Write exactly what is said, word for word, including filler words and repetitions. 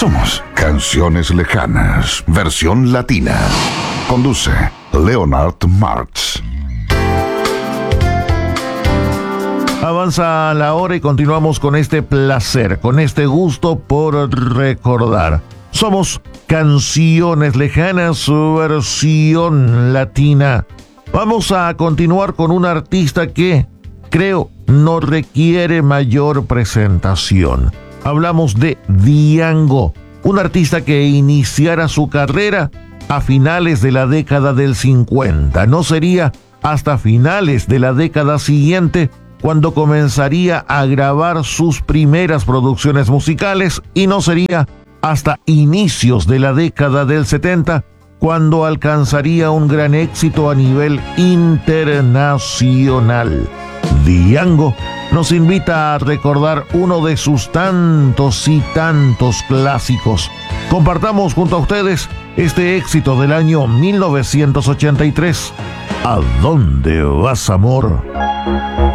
Somos Canciones Lejanas, versión latina. Conduce Leonard Martz. Avanza la hora y continuamos con este placer, con este gusto por recordar. Somos Canciones Lejanas, su versión latina. Vamos a continuar con un artista que, creo, no requiere mayor presentación. Hablamos de Django, un artista que iniciara su carrera a finales de la década del cincuenta. No sería hasta finales de la década siguiente cuando comenzaría a grabar sus primeras producciones musicales, y no sería hasta inicios de la década del setenta cuando alcanzaría un gran éxito a nivel internacional. Django nos invita a recordar uno de sus tantos y tantos clásicos. Compartamos junto a ustedes este éxito del año mil novecientos ochenta y tres. ¿A dónde vas, amor?